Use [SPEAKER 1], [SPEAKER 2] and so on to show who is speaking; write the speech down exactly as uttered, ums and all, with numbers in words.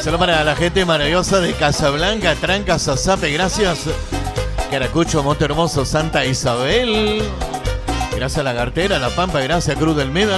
[SPEAKER 1] Saludos para la gente maravillosa de Casablanca, Trancas, Azape, gracias. Caracucho, Monte Hermoso, Santa Isabel. Gracias a La Gartera, La Pampa, gracias Cruz del Meda.